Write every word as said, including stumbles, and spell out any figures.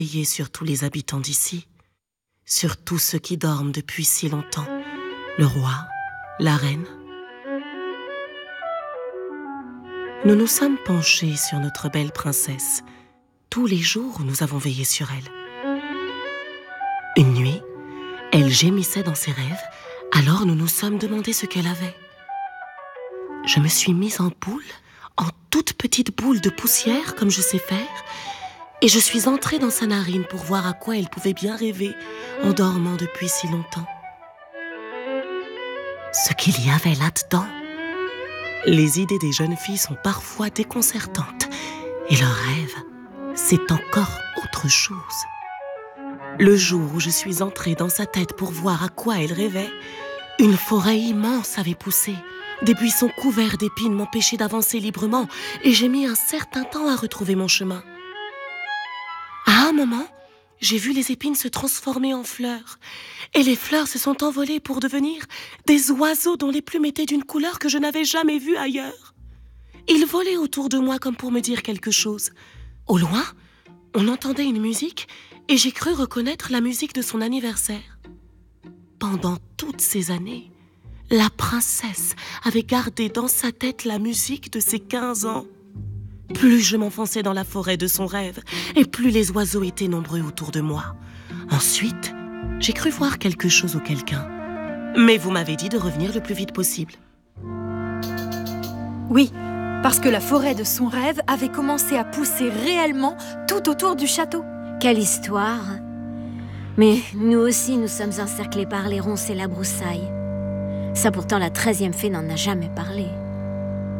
Veiller sur tous les habitants d'ici, sur tous ceux qui dorment depuis si longtemps, le roi, la reine. Nous nous sommes penchés sur notre belle princesse. Tous les jours, nous avons veillé sur elle. Une nuit, elle gémissait dans ses rêves, alors nous nous sommes demandé ce qu'elle avait. Je me suis mise en boule, en toute petite boule de poussière, comme je sais faire, et je suis entrée dans sa narine pour voir à quoi elle pouvait bien rêver en dormant depuis si longtemps. Ce qu'il y avait là-dedans. Les idées des jeunes filles sont parfois déconcertantes, et leur rêve, c'est encore autre chose. Le jour où je suis entrée dans sa tête pour voir à quoi elle rêvait, une forêt immense avait poussé. Des buissons couverts d'épines m'empêchaient d'avancer librement, et j'ai mis un certain temps à retrouver mon chemin. À un moment, j'ai vu les épines se transformer en fleurs, et les fleurs se sont envolées pour devenir des oiseaux dont les plumes étaient d'une couleur que je n'avais jamais vue ailleurs. Ils volaient autour de moi comme pour me dire quelque chose. Au loin, on entendait une musique, et j'ai cru reconnaître la musique de son anniversaire. Pendant toutes ces années, la princesse avait gardé dans sa tête la musique de ses quinze ans. Plus je m'enfonçais dans la forêt de son rêve, et plus les oiseaux étaient nombreux autour de moi. Ensuite, j'ai cru voir quelque chose ou quelqu'un. Mais vous m'avez dit de revenir le plus vite possible. Oui, parce que la forêt de son rêve avait commencé à pousser réellement tout autour du château. Quelle histoire! Mais nous aussi, nous sommes encerclés par les ronces et la broussaille. Ça pourtant, la treizième fée n'en a jamais parlé.